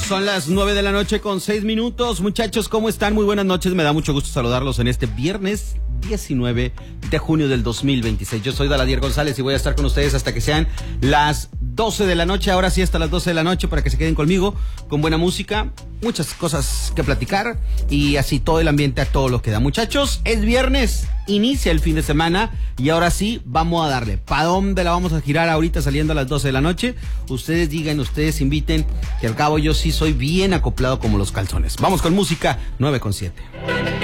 Son las 9:06 a.m. Muchachos, ¿cómo están? Muy buenas noches. Me da mucho gusto saludarlos en este viernes 19 de junio del 2026. Yo soy Daladier González y voy a estar con ustedes hasta que sean las 12 de la noche. Ahora sí, hasta las 12 de la noche para que se queden conmigo con buena música, muchas cosas que platicar y así todo el ambiente a todo lo que da. Muchachos, es viernes, inicia el fin de semana y ahora sí, vamos a darle. ¿Para dónde la vamos a girar ahorita saliendo a las 12 de la noche? Ustedes digan, ustedes inviten, que al cabo yo sí soy bien acoplado como los calzones. Vamos con música 9:07.